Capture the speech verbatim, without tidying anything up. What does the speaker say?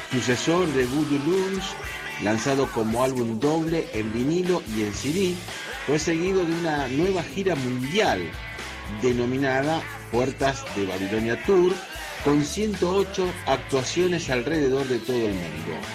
sucesor de Voodoo Lounge, lanzado como álbum doble en vinilo y en C D, fue seguido de una nueva gira mundial denominada Puertas de Babilonia Tour, con ciento ocho actuaciones alrededor de todo el mundo.